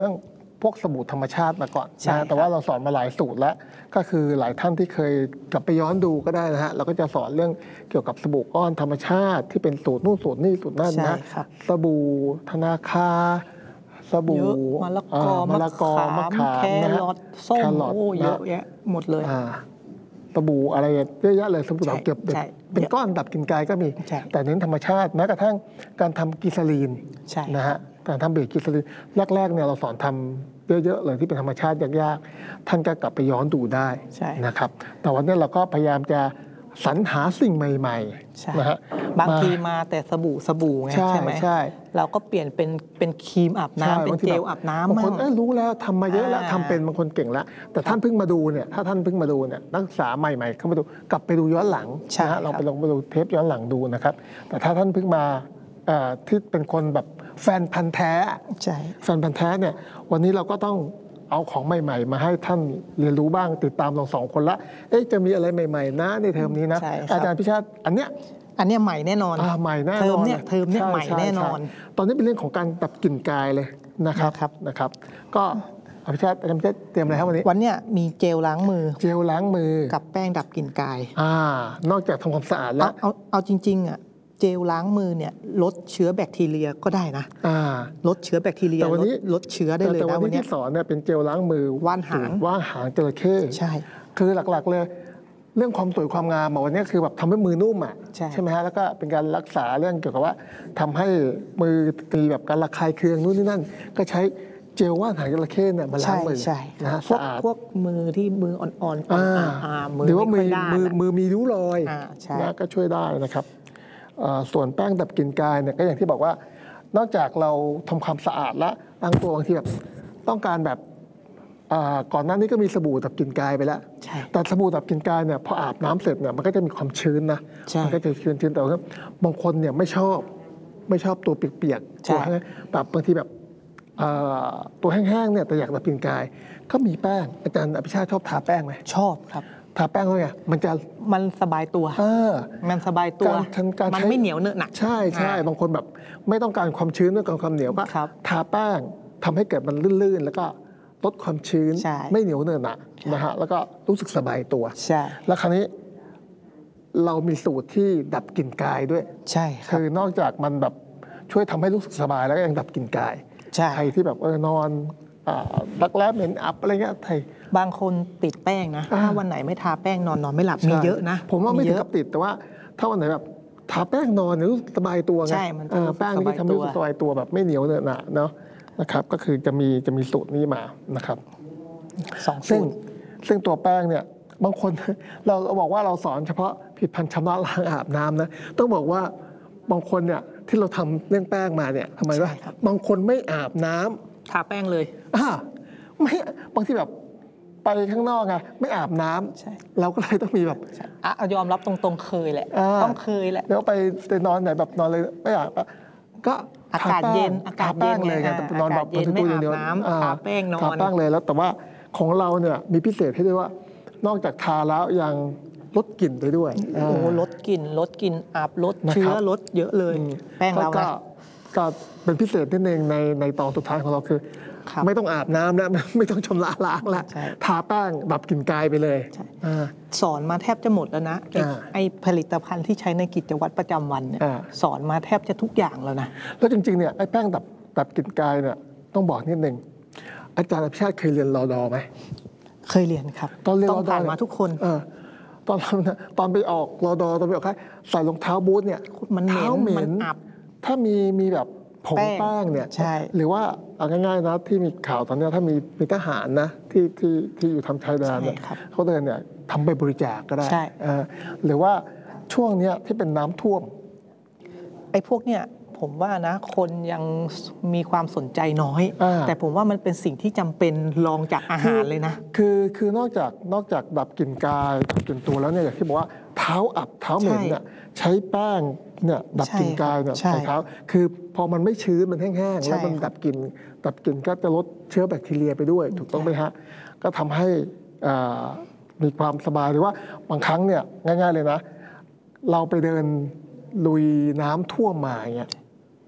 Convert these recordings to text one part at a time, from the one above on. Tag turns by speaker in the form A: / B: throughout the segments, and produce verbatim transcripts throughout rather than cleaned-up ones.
A: เรื่องพวกสบู่ธรรมชาติมาก่อนนะแต่ว่าเราสอนมาหลายสูตรแล้วก็คือหลายท่านที่เคยกลับไปย้อนดูก็ได้นะฮะเราก็จะสอนเรื่องเกี่ยวกับสบู่ก้อนธรรมชาติที่เป็นสูตรนู่นสูตรนี่สูตรนั่นนะสบู่ธนาคาสบู่
B: มะละกอ
A: มะละกอมะขาม
B: แครอทส้มโอ้เยอะแยะหมดเลย
A: สบู่อะไรเยอะแยะเลยสบู่เก็บเป็นก้อนดับกลิ่นกายก็มีแต่เน้นธรรมชาติแม้กระทั่งการทำกิซาลีนนะฮะการทำเบรกกิซาลีนแรกๆเนี่ยเราสอนทำเยอะๆเลยที่เป็นธรรมชาติยากๆท่านก็กลับไปย้อนดูได้นะครับแต่วันนี้เราก็พยายามจะสรรหาสิ่งใหม่ๆนะฮะ
B: บางทีมาแต่สบู่สบู่ไงใช่ไหมใช่เราก็เปลี่ยนเป็นเป็นครีมอาบน้ำเป็นเจลอาบน้ำบาง
A: คนรู้แล้วทำมาเยอะแล้วทำเป็นบางคนเก่งแล้วแต่ท่านเพิ่งมาดูเนี่ยถ้าท่านเพิ่งมาดูเนี่ยนักศึกษาใหม่ๆเข้ามาดูกลับไปดูย้อนหลังนะเราไปลองไปดูเทปย้อนหลังดูนะครับแต่ถ้าท่านเพิ่งมาที่เป็นคนแบบแฟนพันธ์แท้แฟนพันธ์แท้เนี่ยวันนี้เราก็ต้องเอาของใหม่ๆมาให้ท่านเรียนรู้บ้างติดตามเราสองคนละเอ๊ะจะมีอะไรใหม่ๆนะในเทอมนี้นะอาจารย์พิชาติอันเนี้ย
B: อันเนี้ยใหม่แน่นอน
A: ใหม่แน่นอน
B: เทอมเนี้ยเทอมเนี้ยใหม่แน่นอน
A: ตอนนี้เป็นเรื่องของการดับกลิ่นกายเลยนะครับนะครับก็พิชาติอาจารย์พิชาติเตรียมอะไรครับวันนี้
B: วันเนี้ยมีเจลล้างมือ
A: เจลล้างมือ
B: กับแป้งดับกลิ่นกาย
A: อ่านอกจากทำความสะอาดแล้ว
B: เอาเอาจริงๆอ่ะเจลล้างมือเนี่ยลดเชื้อแบคทีเรียก็ได้นะลดเชื้อแบคทีเรีย
A: แต่วันนี้
B: ลดเชื้อได้เลยนะ
A: แต่วันนี้ที่สอนเนี่ยเป็นเจลล้างมือ
B: ว่านหาง
A: ว่านหางจระเข้
B: ใช่
A: คือหลักๆเลยเรื่องความสวยความงามวันนี้คือแบบทำให้มือนุ่มอ่ะใช่ไหมฮะแล้วก็เป็นการรักษาเรื่องเกี่ยวกับว่าทำให้มือตีแบบการระคายเคืองนู่นนี่นั่นก็ใช้เจลว่านหางจระเข้เนี่ยมาล้างมือ
B: นะพวกพวกมือที่มืออ่อนๆอ่อนๆ
A: หรือว่ามือมือมือมีริ้วรอยนะก็ช่วยได้นะครับส่วนแป้งดับกลิ่นกายเนี่ยก็อย่างที่บอกว่านอกจากเราทำความสะอาดแล้วบางตัวบางทีแบบต้องการแบบก่อนหน้านี้ก็มีสบู่ดับกลิ่นกายไปแล้วแต่สบู่ดับกลิ่นกายเนี่ยพออาบน้ำเสร็จเนี่ยมันก็จะมีความชื้นนะมันก็จะชื้นชื้นแต่ว่าบางคนเนี่ยไม่ชอบไม่ชอบตัวเปียกๆตัวแบบบางทีแบบตัวแห้งๆเนี่ยแต่อยากดับกลิ่นกายก็มีแป้งอาจารย์อภิชาติชอบทาแป้งไหม
B: ชอบครับ
A: ทาแป้งแล้วไงมันจะ
B: มันสบายตัว
A: เออ
B: มันสบายตัวมันไม่เหนียวเนอะหนัก
A: ใช่ใช่บางคนแบบไม่ต้องการความชื้นต้องการความเหนียวก็ทาแป้งทำให้เกิดมันลื่นๆแล้วก็ลดความชื้นไม่เหนียวเนอะหนักนะฮะแล้วก็รู้สึกสบายตัว
B: ใช่
A: แล้วคราวนี้เรามีสูตรที่ดับกลิ่นกายด้วย
B: ใช่
A: คือนอกจากมันแบบช่วยทำให้รู้สึกสบายแล้วก็ยังดับกลิ่นกายใครที่แบบเออนอนรักแร้เหม็นอับอะไรเงี้ยไทย
B: บางคนติดแป้งนะถ้าวันไหนไม่ทาแป้งนอนนอนไม่หลับมีเยอะนะ
A: ผมว่าไม่ถึงกับติดแต่ว่าถ้าวันไหนแบบทาแป้งนอนเนี่ยรู้สึกสบายตัวไง
B: ใช่มันจะ
A: แป้งนี่ทำให้รู้สึกสบายตัวแบบไม่เหนียวเนอะหนะเนาะนะครับก็คือจะมีจะมีสูตรนี้มานะครับ
B: สองสูตร
A: ซึ่งตัวแป้งเนี่ยบางคนเราบอกว่าเราสอนเฉพาะผลิตภัณฑ์ชำระล้างอาบน้ำนะต้องบอกว่าบางคนเนี่ยที่เราทำเรื่องแป้งมาเนี่ยทำไมวะบางคนไม่อาบน้
B: ำทาแป้งเลย
A: อ่าไม่บางทีแบบไปข้างนอกไงไม่อาบน้ำเราก็เลยต้องมีแบบ
B: อ่ะยอมรับตรงๆเคยแหละต้องเคยแหละ
A: แล้วไปไปนอนไหนแบบนอนเลยไม่อาบก็
B: อากาศเย็นอากาศเย็น
A: เลยไงนอนแบบ
B: เย็นไม่อาบน้ำทาแป้งนอน
A: ทาแป้งเลยแล้วแต่ว่าของเราเนี่ยมีพิเศษให้ด้วยว่านอกจากทาแล้วยังลดกลิ่นไปด้วย
B: โอ้ลดกลิ่นลดกลิ่นอาบลดเชื้อลดเยอะเลยแป้งเรา
A: ก็ก็เป็นพิเศษนิดนึงในในตอนสุดท้ายของเราคือไม่ต้องอาบน้ำแล้วไม่ต้องชำระล้างแล้วทาแป้งดับกลิ่นกายไปเลย
B: สอนมาแทบจะหมดแล้วนะไอผลิตภัณฑ์ที่ใช้ในกิจวัตรประจำวันเนี่ยสอนมาแทบจะทุกอย่างแล้วนะ
A: แล้วจริงๆเนี่ยไอแป้งดับดับกลิ่นกายเนี่ยต้องบอกนิดนึงอาจารย์อภิชาติเคยเรียนรอดอไหม
B: เคยเรียนครับ
A: ตอนเรียน
B: รอดอมาทุกคน
A: ตอนตอนไปออกรอดอตอนไปออกใส่รองเท้าบูทเนี่ย
B: มันเหม็นมันอับ
A: ถ้ามีมีแบบผงแป้งเนี่ยหรือว่าเอาง่ายๆนะที่มีข่าวตอนนี้ถ้ามีมีทหารนะที่ที่ที่อยู่ทำชายแดนเนี่ยเขาเดินเนี่ยทำไปบริจาคก็ได้หรือว่าช่วงนี้ที่เป็นน้ำท่วม
B: ไอ้พวกเนี่ยผมว่านะคนยังมีความสนใจน้อยแต่ผมว่ามันเป็นสิ่งที่จำเป็นรองจากอาหารเลยนะ
A: คือคือนอกจากนอกจากดับกลิ่นกายดับกลิ่นตัวแล้วเนี่ยอย่างที่บอกว่าเท้าอับเท้าเหม็นเนี่ยใช้แป้งเนี่ยดับกลิ่นกายเนี่ยใส่เท้าคือพอมันไม่ชื้นมันแห้งๆแล้วมันดับกลิ่นดับกลิ่นก็จะลดเชื้อแบคทีเรียไปด้วยถูกต้องไหมฮะก็ทำให้มีความสบายหรือว่าบางครั้งเนี่ยง่ายๆเลยนะเราไปเดินลุยน้ำท่วมมาเนี่ย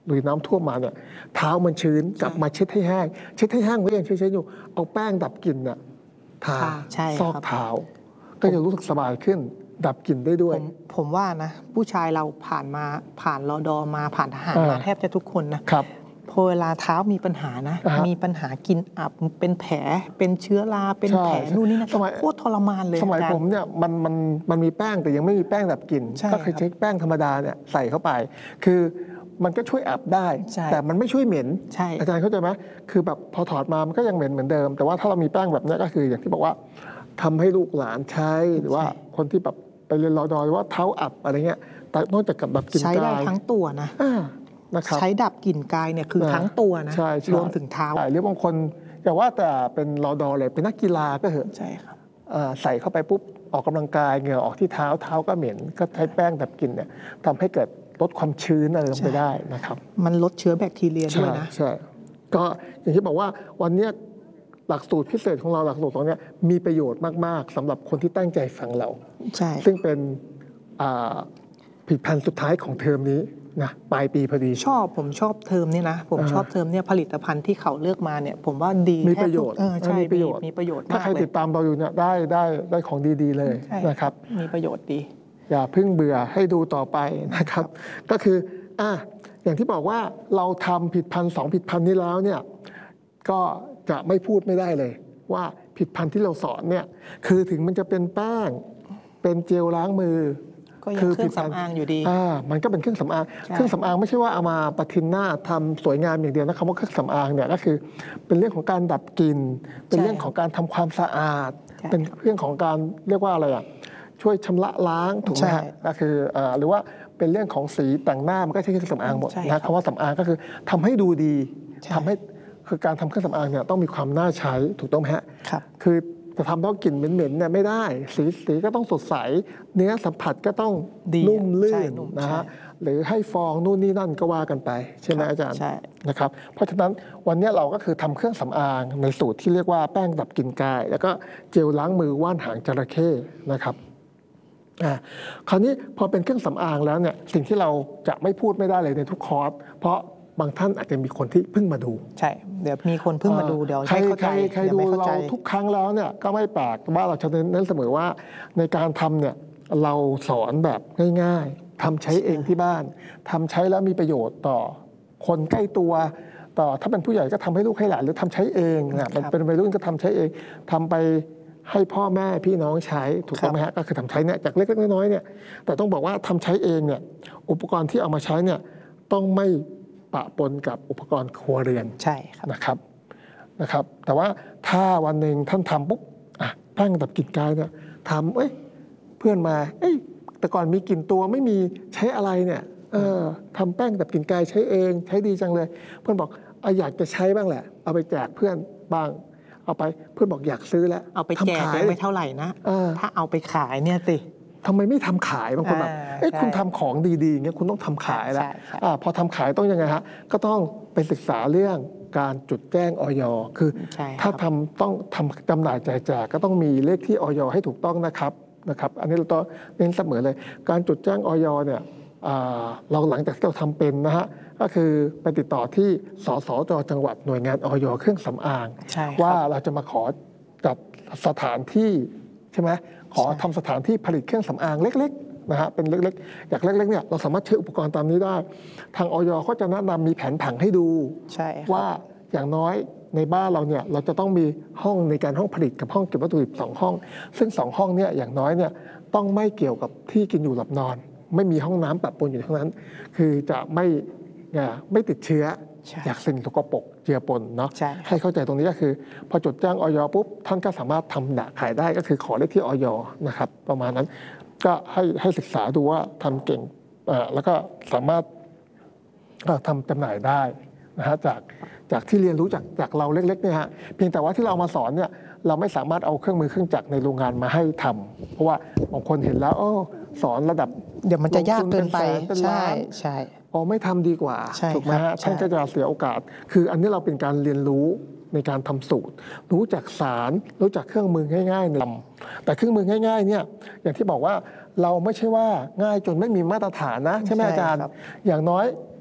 A: ลุยน้ำท่วมมาเนี่ยเท้ามันชื้นกลับมาเช็ดให้แห้งเช็ดให้แห้งไว้ยังเช็ดๆอยู่เอาแป้งดับกลิ่นเนี่ยทาซอกเท้าก็จะรู้สึกสบายขึ้นดับกลิ่นได้ด้วย
B: ผมผมว่านะผู้ชายเราผ่านมาผ่านรอดอมาผ่านทหารมาแทบจะทุกคนนะครับพอเวลาเท้ามีปัญหานะมีปัญหากินอับเป็นแผลเป็นเชื้อราเป็นแผลนู่นนี่นะโคตรทรมานเลย
A: สมัยผมเนี่ยมันมันมันมีแป้งแต่ยังไม่มีแป้งดับกลิ่นก็คือใช้แป้งธรรมดาเนี่ยใส่เข้าไปคือมันก็ช่วยอับได้แต่มันไม่ช่วยเหม็นอาจารย์เข้าใจไหมคือแบบพอถอดมามันก็ยังเหม็นเหมือนเดิมแต่ว่าถ้าเรามีแป้งแบบนี้ก็คืออย่างที่บอกว่าทำให้ลูกหลานใช้หรือว่าคนที่แบบไปเรียนรอดอหรือว่าเท้าอับอะไรเงี้ยแต่นอกจากกับดับกลิ่นกาย
B: ใช้ได้ทั้งตัวนะ
A: นะครับ
B: ใช้ดับกลิ่นกายเนี่ยคือทั้งตัวนะรวมถึงเท้า
A: หรือบางคนอย่าว่าแต่เป็นรอดอเลยเป็นนักกีฬาก็เหอะ
B: ใช่ครับ
A: ใส่เข้าไปปุ๊บออกกำลังกายเหงื่อออกที่เท้าเท้าก็เหม็นก็ใช้แป้งดับกลิ่นเนี่ยทำให้เกิดลดความชื้นอะไรลงไปได้นะครับ
B: มันลดเชื้อแบคทีเรียด้วยนะ
A: ใช่ก็อย่างที่บอกว่าวันนี้หลักสูตรพิเศษของเราหลักสูตรของเนี้ยมีประโยชน์มากๆสำหรับคนที่ตั้งใจฟังเรา
B: ใช่
A: ซึ่งเป็นผลิตภัณฑ์สุดท้ายของเทอมนี้นะปลายปีพอดี
B: ชอบผมชอบเทอมนี้นะผมชอบเทอมนี้ผลิตภัณฑ์ที่เขาเลือกมาเนี่ยผมว่าดี
A: มีประโยชน์
B: ใช่มีประโยชน์มีประโยชน์
A: ถ้าใครติดตามเราอยู่เนี่ยได้ได้ได้ของดีๆเลยนะครับ
B: มีประโยชน์ดี
A: อย่าเพิ่งเบื่อให้ดูต่อไปนะครับก็คืออ่ะอย่างที่บอกว่าเราทำผิดพันสองผิดพันนี้แล้วเนี่ยก็จะไม่พูดไม่ได้เลยว่าผิดพันที่เราสอนเนี่ยคือถึงมันจะเป็นแป้งเป็นเจลล้างมือ
B: ก็ยังเครื่องสำอางอยู่ดี
A: อ่ามันก็เป็นเครื่องสำอางเครื่องสำอางไม่ใช่ว่าเอามาประทินหน้าทำสวยงามอย่างเดียวนะคำว่าเครื่องสำอางเนี่ยก็คือเป็นเรื่องของการดับกลิ่นเป็นเรื่องของการทำความสะอาดเป็นเรื่องของการเรียกว่าอะไรอ่ะช่วยชำระล้างถูกไหมก็คือหรือว่าเป็นเรื่องของสีแต่งหน้ามันก็ใช้เครื่องสำอางหมดนะคำว่าสำอางก็คือทำให้ดูดีทำให้คือการทำเครื่องสำอางเนี่ยต้องมีความน่าใช้ถูกต้องไหมฮะ
B: ครับ
A: คือจะทำแล้วกลิ่นเหม็นๆเนี่ยไม่ได้สีสีก็ต้องสดใสเนื้อสัมผัสก็ต้องนุ่มลื่นนะฮะหรือให้ฟองนู่นนี่นั่นก็ว่ากันไปใช่ไหมอาจารย์นะครับเพราะฉะนั้นวันนี้เราก็คือทำเครื่องสำอางในสูตรที่เรียกว่าแป้งดับกลิ่นกายแล้วก็เจลล้างมือว่านหางจระเข้นะครับอ่าคราวนี้พอเป็นเครื่องสำอางแล้วเนี่ยสิ่งที่เราจะไม่พูดไม่ได้เลยในทุกคอร์สเพราะบางท่านอาจจะมีคนที่เพิ่งมาดู
B: ใช่เดี๋ยวมีคนเพิ่งมาดูเดี๋ยว
A: ใครใครใครดูเราทุกครั้งแล้วเนี่ยก็ไม่แปลกว่าเราจะเน้นเสมอว่าในการทำเนี่ยเราสอนแบบง่ายๆทำใช้เองที่บ้านทำใช้แล้วมีประโยชน์ต่อคนใกล้ตัวต่อถ้าเป็นผู้ใหญ่ก็ทำให้ลูกให้หลานหรือทำใช้เองนะมันเป็นวัยรุ่นก็ทำใช้เองทำไปให้พ่อแม่พี่น้องใช้ถูกต้องไหมฮะก็คือทำใช้เนี่ยจากเล็กๆน้อยๆเนี่ยแต่ต้องบอกว่าทำใช้เองเนี่ยอุปกรณ์ที่เอามาใช้เนี่ยต้องไม่ปะปนกับอุปกรณ์ครัวเรือน
B: ใช่ครับ
A: นะครับนะครับแต่ว่าถ้าวันหนึ่งท่านทำปุ๊บอ่ะแป้งดับกลิ่นกายเนี่ยทำเอ้ยเพื่อนมาเอ้ยแต่ก่อนมีกลิ่นตัวไม่มีใช้อะไรเนี่ยเออทำแป้งดับกลิ่นกายใช้เองใช้ดีจังเลยเพื่อนบอกเอาอยากจะใช้บ้างแหละเอาไปแจกเพื่อนบ้างเอาไปเพื่อนบอกอยากซื้อแล้ว
B: เอาไปแจกไม่เท่าไหร่นะถ้าเอาไปขายเนี่ยสิ
A: ทำไมไม่ทำขายบางคนแบบเอ้ยคุณทำของดีๆอย่างเงี้ยคุณต้องทำขายแล้วพอทำขายต้องยังไงฮะก็ต้องไปศึกษาเรื่องการจดแจ้งอย.คือถ้าทำต้องทำจำหน่ายจ่ายแจกก็ต้องมีเลขที่อย.ให้ถูกต้องนะครับนะครับอันนี้เราต้องเน้นเสมอเลยการจดแจ้งอย.เนี่ยเราหลังจากที่เราทำเป็นนะฮะก็คือไปติดต่อที่สสจ.จังหวัดหน่วยงานอย.เครื่องสำอางว่าเราจะมาขอจัดสถานที่ใช่ไหมขอทำสถานที่ผลิตเครื่องสำอางเล็กๆนะฮะเป็นเล็กๆอย่างเล็กๆเนี่ยเราสามารถใช้อุปกรณ์ตามนี้ได้ทางอย.เขาจะแนะนำมีแผนผังให้ดูว่าอย่างน้อยในบ้านเราเนี่ยเราจะต้องมีห้องในการห้องผลิตกับห้องเก็บวัตถุดิบสองห้องซึ่งสองห้องเนี่ยอย่างน้อยเนี่ยต้องไม่เกี่ยวกับที่กินอยู่หลับนอนไม่มีห้องน้ำปะปนอยู่ทั้งนั้นคือจะไม่ไม่ติดเชื้อจากสิ่งสกปรกเจือปนเนาะให้เข้าใจตรงนี้ก็คือพอจดแจ้งอย.ปุ๊บท่านก็สามารถทำด่าขายได้ก็คือขอเลขที่อย.นะครับประมาณนั้นก็ให้ให้ศึกษาดูว่าทำเก่งแล้วก็สามารถทำจำหน่ายได้นะฮะจากจากที่เรียนรู้จากจากเราเล็กๆเนี่ยฮะเพียงแต่ว่าที่เรามาสอนเนี่ยเราไม่สามารถเอาเครื่องมือเครื่องจักรในโรงงานมาให้ทำเพราะว่าบางคนเห็นแล้วโอ้สอนระดับ
B: เดี๋ยวมันจะยากเกินไปใช่ใช่
A: อ๋อไม่ทำดีกว่าถูกไหมฮะท่านก็จะเสียโอกาสคืออันนี้เราเป็นการเรียนรู้ในการทำสูตรรู้จักสารรู้จักเครื่องมือง่ายๆในลำแต่เครื่องมือง่ายๆเนี่ยอย่างที่บอกว่าเราไม่ใช่ว่าง่ายจนไม่มีมาตรฐานนะใช่ไหมอาจารย์อย่างน้อย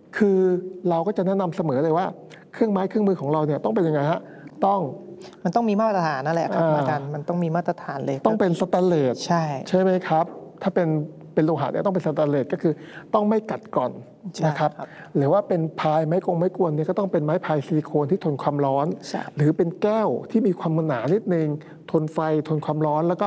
A: คือเราก็จะแนะนำเสมอเลยว่าเครื่องไม้เครื่องมือของเราเนี่ยต้องเป็นยังไงฮะต้อง
B: มันต้องมีมาตรฐานนั่นแหละครับอาจารย์มันต้องมีมาตรฐานเลย
A: ต้องเป็นสแตนเลส
B: ใช่
A: ใช่ไหมครับถ้าเป็นเป็นโลหะเนี่ยต้องเป็นสแตนเลสก็คือต้องไม่กัดก่อนนะครับหรือว่าเป็นพายไม้กงไม้กวนเนี่ยก็ต้องเป็นไม้พายซิลิโคนที่ทนความร้อนหรือเป็นแก้วที่มีความหนานิดนึงทนไฟทนความร้อนแล้วก็